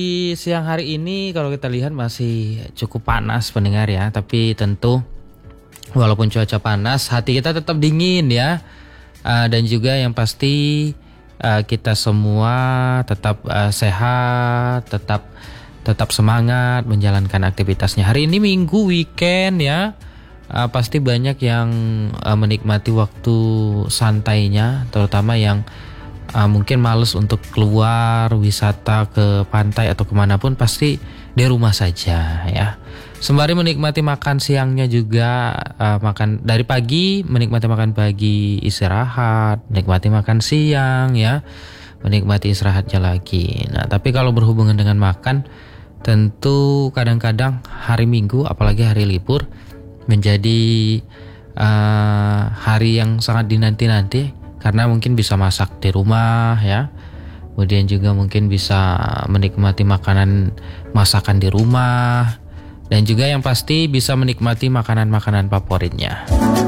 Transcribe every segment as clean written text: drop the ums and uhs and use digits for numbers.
Di siang hari ini kalau kita lihat masih cukup panas pendengar ya, tapi tentu walaupun cuaca panas hati kita tetap dingin ya. Dan juga yang pasti kita semua tetap sehat, tetap semangat menjalankan aktivitasnya. Hari ini Minggu weekend ya. Pasti banyak yang menikmati waktu santainya, terutama yang mungkin males untuk keluar wisata ke pantai atau kemanapun, pasti di rumah saja ya. Sembari menikmati makan siangnya juga, makan dari pagi, menikmati makan pagi, istirahat, menikmati makan siang ya, menikmati istirahatnya lagi. Nah, tapi kalau berhubungan dengan makan, tentu kadang-kadang hari Minggu, apalagi hari libur, menjadi hari yang sangat dinanti-nanti. Karena mungkin bisa masak di rumah ya. Kemudian juga mungkin bisa menikmati masakan di rumah. Dan juga yang pasti bisa menikmati makanan-makanan favoritnya.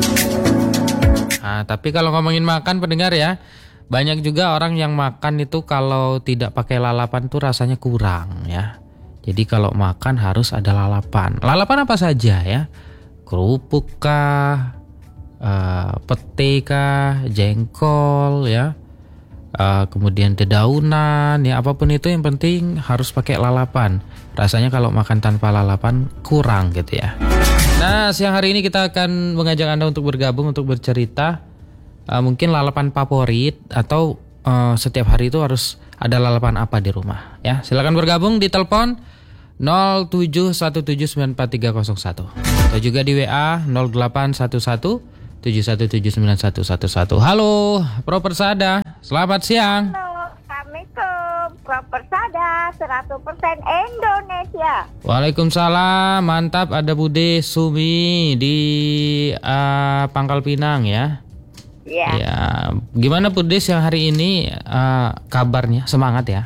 Nah, tapi kalau ngomongin makan pendengar ya, banyak juga orang yang makan itu kalau tidak pakai lalapan tuh rasanya kurang ya. Jadi kalau makan harus ada lalapan. Lalapan apa saja ya? Kerupuk kah? Pete kah, jengkol ya, kemudian dedaunan ya, apapun itu yang penting harus pakai lalapan. Rasanya kalau makan tanpa lalapan kurang gitu ya. Nah, siang hari ini kita akan mengajak Anda untuk bergabung, untuk bercerita mungkin lalapan favorit atau setiap hari itu harus ada lalapan apa di rumah ya. Silakan bergabung di telepon 0717943301 atau juga di WA 0811 7179111. Halo, Pro Persada. Selamat siang. Halo, Assalamualaikum. Pro Persada 100% Indonesia. Waalaikumsalam. Mantap, ada Bude Sumi di Pangkal Pinang ya. Iya. Ya, gimana Bude siang hari ini kabarnya? Semangat ya?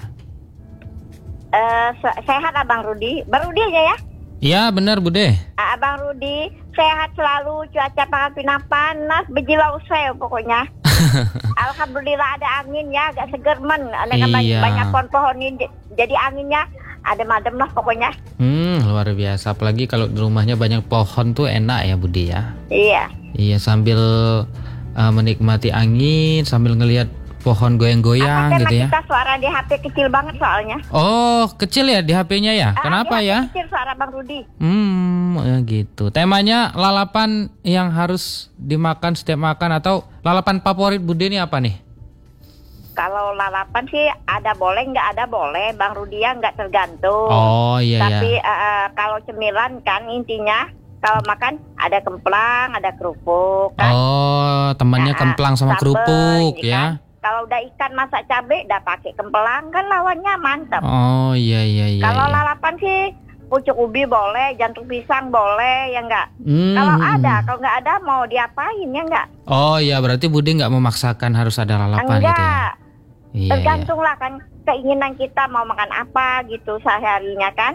Sehat Abang Rudi. Bang Rudi aja ya? Iya, benar Bude. Abang Rudi sehat selalu, cuaca Pangkal Pinang panas, bejilau saya pokoknya. Alhamdulillah ada angin ya, agak seger men. Iya. Banyak pohon-pohon ini, jadi anginnya adem-adem lah pokoknya. Luar biasa. Apalagi kalau di rumahnya banyak pohon tuh enak ya Budi ya. Iya. Iya, sambil menikmati angin, sambil ngelihat pohon goyang-goyang gitu ya. Kita suara di HP kecil banget soalnya. Oh, kecil ya di HP-nya ya? Kenapa ya? Kecil suara Bang Rudi. Ya gitu. Temanya lalapan yang harus dimakan setiap makan atau lalapan favorit Bude ini apa nih? Kalau lalapan sih ada boleh, nggak ada boleh. Bang Rudi ya nggak tergantung. Oh iya. Tapi kalau cemilan kan intinya kalau makan ada kemplang, ada kerupuk. Kan? Oh, temannya kemplang sama sambal, kerupuk kan? ya? Kalau udah ikan masak cabai, udah pakai kemplang kan lawannya mantap. Oh iya. Kalau lalapan sih pucuk ubi boleh, jantung pisang boleh, ya enggak. Kalau nggak ada mau diapain ya enggak? Oh iya, berarti Budi nggak memaksakan harus ada lalapan enggak. gitu ya? Iya. Tergantung lah kan keinginan kita mau makan apa gitu sehari-harinya kan.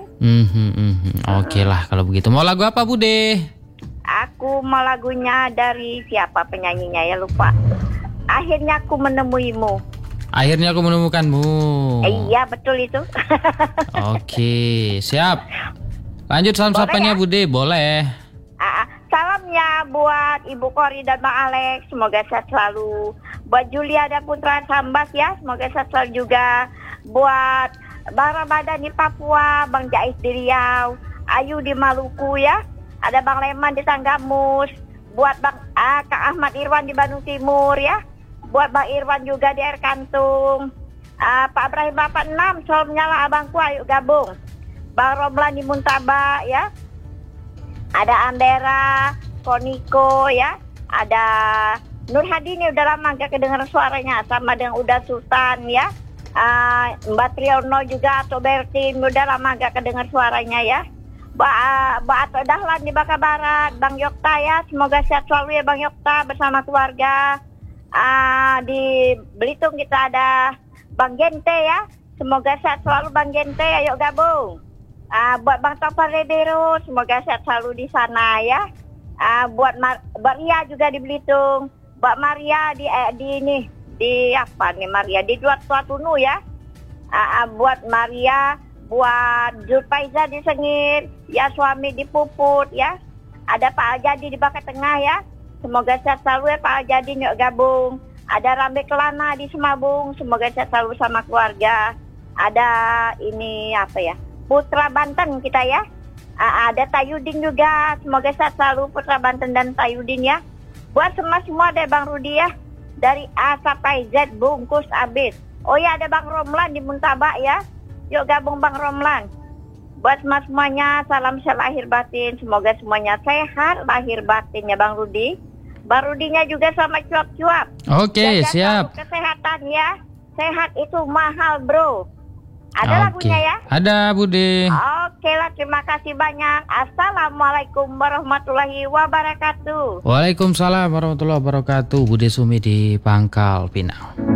Oke lah kalau begitu. Mau lagu apa Bude? Aku mau lagunya dari siapa penyanyinya ya lupa. Akhirnya aku menemuimu. Akhirnya aku menemukanmu. Iya betul itu. Oke, siap. Lanjut salam sapanya ya? Bude, boleh. Salamnya buat Ibu Kori dan Bang Alex, semoga sehat selalu. Buat Julia dan Putra Sambas ya, semoga sehat selalu juga. Buat Bang Ramadan di Papua, Bang Jais di Riau, Ayu di Maluku ya. Ada Bang Leman di Tanggamus. Buat Bang Kak Ahmad Irwan di Bandung Timur ya. Buat Bang Irwan juga di Air Kantung. Pak Ibrahim 86, salam nyala abangku, ayo gabung. Bang Romlan di Muntaba ya. Ada Andera, Koniko ya. Ada Nur Hadi ini udah lama gak kedengar suaranya. Sama dengan Uda Sultan ya. Mbak Triono juga atau Bertin udah lama gak kedengar suaranya ya. Mbak Ato Dahlan di Baka Barat. Bang Yokta ya. Semoga sehat selalu ya Bang Yokta bersama keluarga. Di Belitung kita ada Bang Gente ya. Semoga sehat selalu Bang Gente, ayo gabung. Buat Bang Topar Redero, semoga sehat selalu di sana ya. Buat Maria juga di Belitung. Buat Maria di apa nih Maria di Dua Tunu ya. Buat Maria, buat Zulfaiza di Sengit, ya suami di Puput ya. Ada Pak Aljadi di Baka Tengah ya. Semoga sehat selalu ya Pak Aljadi yuk gabung. Ada Rambe Kelana di Semabung, semoga sehat selalu sama keluarga. Ada ini apa ya? Putra Banten kita ya. Ada Tayudin juga, semoga sehat selalu Putra Banten dan Tayudin ya. Buat semua deh Bang Rudi ya. Dari A sampai Z bungkus habis. Oh ya ada Bang Romlan di Muntabak ya. Yuk gabung Bang Romlan. Buat semuanya salam lahir batin. Semoga semuanya sehat lahir batin ya Bang Rudi. Bang Rudinya juga sama cuap-cuap. Oke, siap. Kesehatan ya. Sehat itu mahal bro. Ada lagunya ya? Ada Bude. Oke lah, terima kasih banyak. Assalamualaikum warahmatullahi wabarakatuh. Waalaikumsalam warahmatullahi wabarakatuh. Bude Sumi di Pangkal Pinang.